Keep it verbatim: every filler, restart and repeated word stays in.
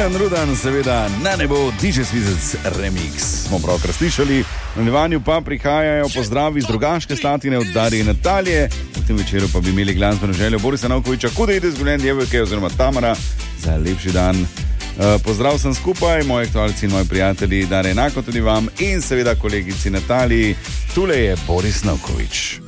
Milan Rudan, seveda na nebo, D J Svizec Remix. Smo pravkar slišali, v nadaljevanju pa prihajajo pozdravi z Rogaške Slatine od Darje in Natalije. V tem večeru pa bi imeli glasbeno željo Borisa Novkoviča, kuda ide zgoljen djevojke oziroma Tamara za lepši dan. Uh, pozdrav sem skupaj, moji aktualci in moji prijatelji, Darje enako tudi vam in seveda kolegici Nataliji. Tule je Boris Novkovič.